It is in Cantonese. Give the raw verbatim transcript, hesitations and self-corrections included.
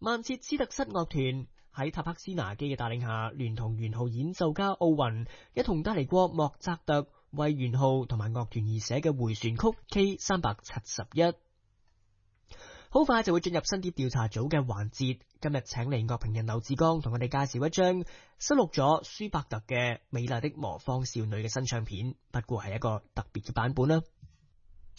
曼徹斯特室樂團喺塔克斯拿基嘅帶領下，聯同圓號演奏家奧雲一同帶嚟過莫扎特為圓號同埋樂團而寫嘅回旋曲 K 三百七十一。好快就會進入新碟調查組嘅環節，今日請嚟樂評人劉志剛同我哋介紹一張收錄咗舒伯特嘅《美麗的魔方少女》嘅新唱片，不過係一個特別嘅版本啦。